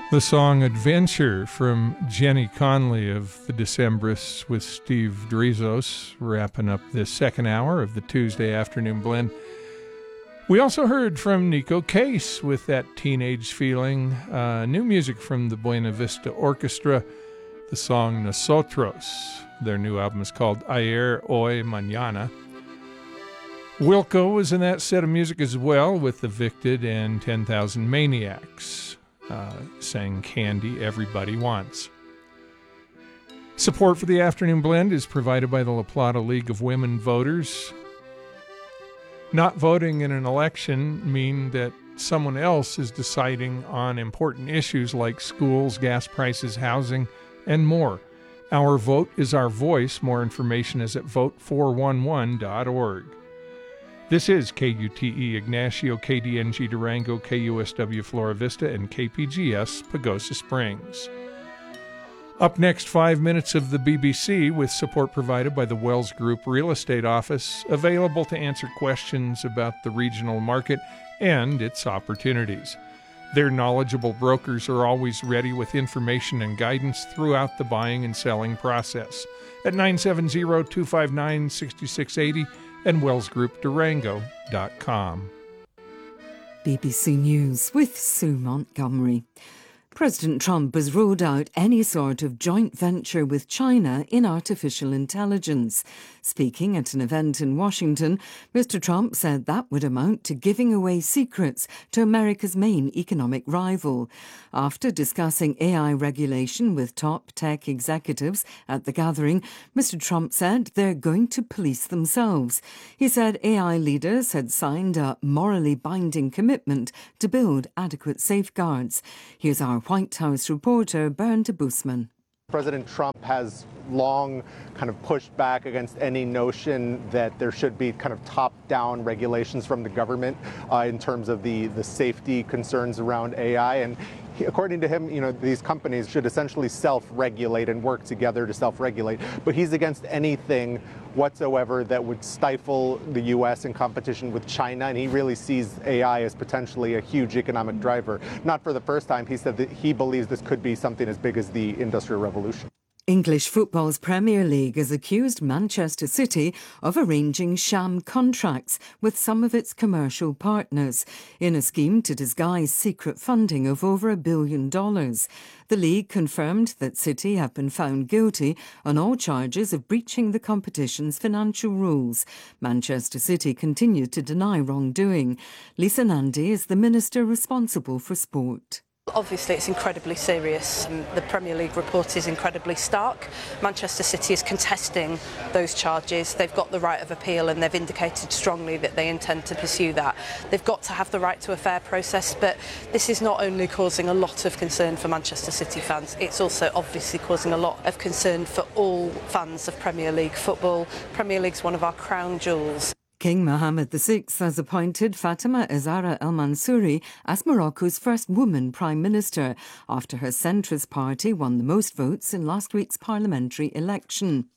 The song Adventure from Jenny Conley of the Decemberists with Steve Drizos, wrapping up this second hour of the Tuesday afternoon blend. We also heard from Nico Case with That Teenage Feeling, new music from the Buena Vista Orchestra, the song Nosotros. Their new album is called Ayer, Hoy, Mañana. Wilco was in that set of music as well with Evicted and 10,000 Maniacs. Sang Candy Everybody Wants. Support for the Afternoon Blend is provided by the La Plata League of Women Voters. Not voting in an election means that someone else is deciding on important issues like schools, gas prices, housing, and more. Our vote is our voice. More information is at vote411.org. This is KUTE Ignacio, KDNG Durango, KUSW Flora Vista, and KPGS Pagosa Springs. Up next, 5 minutes of the BBC with support provided by the Wells Group Real Estate Office, available to answer questions about the regional market and its opportunities. Their knowledgeable brokers are always ready with information and guidance throughout the buying and selling process at 970-259-6680 and wellsgroupdurango.com. BBC News with Sue Montgomery. President Trump has ruled out any sort of joint venture with China in artificial intelligence. Speaking at an event in Washington, Mr. Trump said that would amount to giving away secrets to America's main economic rival. After discussing AI regulation with top tech executives at the gathering, Mr. Trump said they're going to police themselves. He said AI leaders had signed a morally binding commitment to build adequate safeguards. Here's our White House reporter Bernd Busman. President Trump has long kind of pushed back against any notion that there should be kind of top-down regulations from the government in terms of the safety concerns around AI. And according to him, these companies should essentially self-regulate and work together to self-regulate. But he's against anything whatsoever that would stifle the U.S. in competition with China. And he really sees AI as potentially a huge economic driver. Not for the first time, he said that he believes this could be something as big as the Industrial Revolution. English football's Premier League has accused Manchester City of arranging sham contracts with some of its commercial partners in a scheme to disguise secret funding of over $1 billion. The league confirmed that City have been found guilty on all charges of breaching the competition's financial rules. Manchester City continued to deny wrongdoing. Lisa Nandy is the minister responsible for sport. Obviously, it's incredibly serious. The Premier League report is incredibly stark. Manchester City is contesting those charges. They've got the right of appeal and they've indicated strongly that they intend to pursue that. They've got to have the right to a fair process, but this is not only causing a lot of concern for Manchester City fans, it's also obviously causing a lot of concern for all fans of Premier League football. Premier League's one of our crown jewels. King Mohammed VI has appointed Fatima Zahra El Mansouri as Morocco's first woman Prime Minister after her centrist party won the most votes in last week's parliamentary election.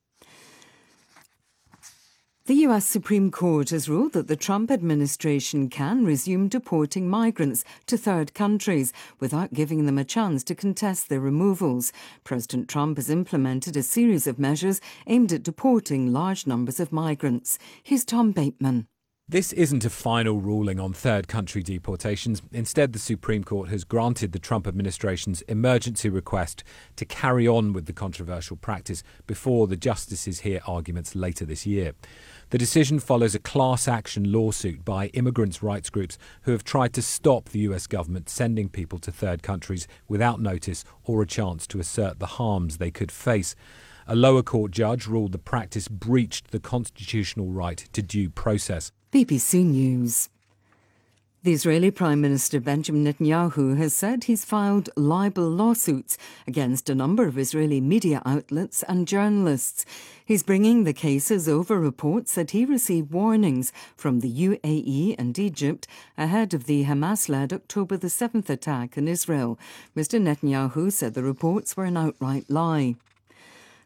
The US Supreme Court has ruled that the Trump administration can resume deporting migrants to third countries without giving them a chance to contest their removals. President Trump has implemented a series of measures aimed at deporting large numbers of migrants. Here's Tom Bateman. This isn't a final ruling on third country deportations. Instead, the Supreme Court has granted the Trump administration's emergency request to carry on with the controversial practice before the justices hear arguments later this year. The decision follows a class action lawsuit by immigrants' rights groups who have tried to stop the US government sending people to third countries without notice or a chance to assert the harms they could face. A lower court judge ruled the practice breached the constitutional right to due process. BBC News. The Israeli Prime Minister Benjamin Netanyahu has said he's filed libel lawsuits against a number of Israeli media outlets and journalists. He's bringing the cases over reports that he received warnings from the UAE and Egypt ahead of the Hamas-led October the 7th attack in Israel. Mr. Netanyahu said the reports were an outright lie.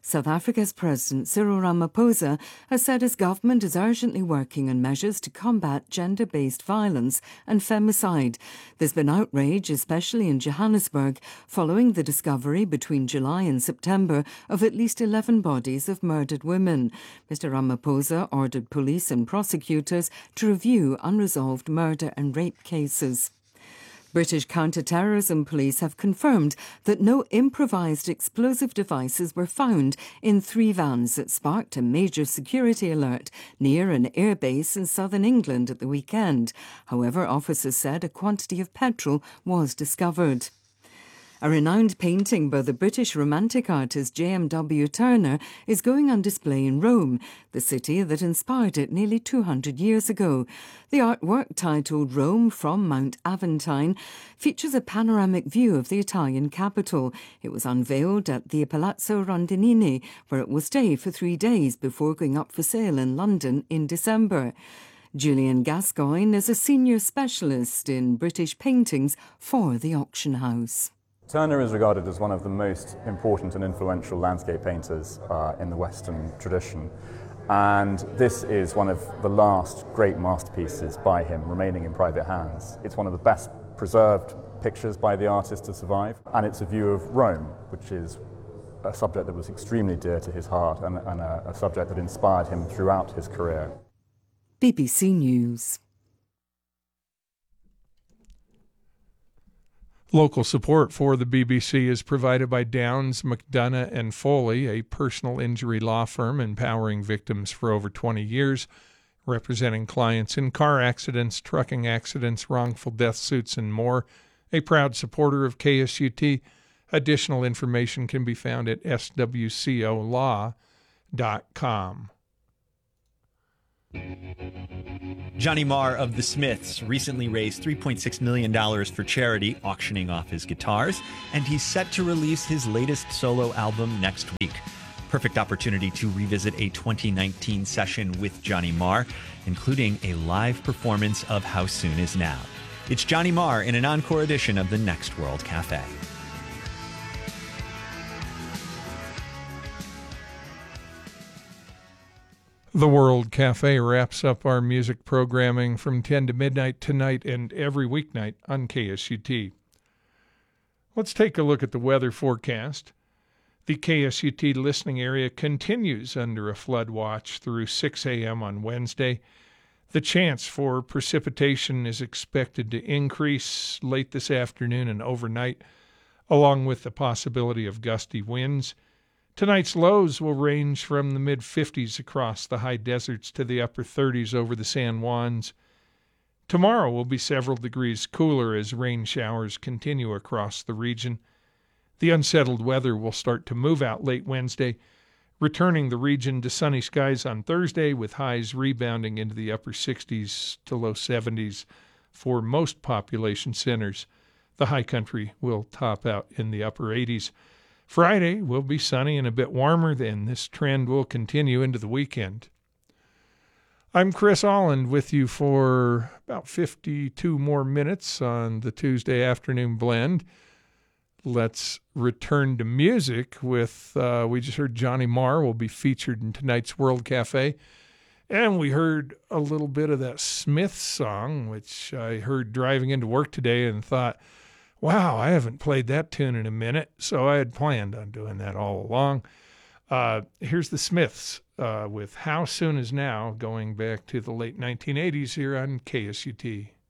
South Africa's President Cyril Ramaphosa has said his government is urgently working on measures to combat gender-based violence and femicide. There's been outrage, especially in Johannesburg, following the discovery between July and September of at least 11 bodies of murdered women. Mr. Ramaphosa ordered police and prosecutors to review unresolved murder and rape cases. British counter-terrorism police have confirmed that no improvised explosive devices were found in 3 vans that sparked a major security alert near an airbase in southern England at the weekend. However, officers said a quantity of petrol was discovered. A renowned painting by the British Romantic artist J.M.W. Turner is going on display in Rome, the city that inspired it nearly 200 years ago. The artwork, titled Rome from Mount Aventine, features a panoramic view of the Italian capital. It was unveiled at the Palazzo Rondinini, where it will stay for 3 days before going up for sale in London in December. Julian Gascoigne is a senior specialist in British paintings for the auction house. Turner is regarded as one of the most important and influential landscape painters in the Western tradition, and this is one of the last great masterpieces by him remaining in private hands. It's one of the best preserved pictures by the artist to survive, and it's a view of Rome, which is a subject that was extremely dear to his heart and a subject that inspired him throughout his career. BBC News. Local support for the BBC is provided by Downs, McDonough and Foley, a personal injury law firm empowering victims for over 20 years, representing clients in car accidents, trucking accidents, wrongful death suits, and more. A proud supporter of KSUT. Additional information can be found at swcolaw.com. Johnny Marr of The Smiths recently raised $3.6 million for charity, auctioning off his guitars, and he's set to release his latest solo album next week. Perfect opportunity to revisit a 2019 session with Johnny Marr, including a live performance of How Soon Is Now. It's Johnny Marr in an encore edition of the Next World Cafe. The World Cafe wraps up our music programming from 10 to midnight tonight and every weeknight on KSUT. Let's take a look at the weather forecast. The KSUT listening area continues under a flood watch through 6 a.m. on Wednesday. The chance for precipitation is expected to increase late this afternoon and overnight, along with the possibility of gusty winds. Tonight's lows will range from the mid-50s across the high deserts to the upper 30s over the San Juans. Tomorrow will be several degrees cooler as rain showers continue across the region. The unsettled weather will start to move out late Wednesday, returning the region to sunny skies on Thursday with highs rebounding into the upper 60s to low 70s for most population centers. The high country will top out in the upper 80s. Friday will be sunny and a bit warmer, then this trend will continue into the weekend. I'm Chris Alland with you for about 52 more minutes on the Tuesday afternoon blend. Let's return to music with, we just heard Johnny Marr will be featured in tonight's World Cafe. And we heard a little bit of that Smiths song, which I heard driving into work today and thought, wow, I haven't played that tune in a minute, so I had planned on doing that all along. Here's the Smiths with How Soon Is Now, going back to the late 1980s here on KSUT.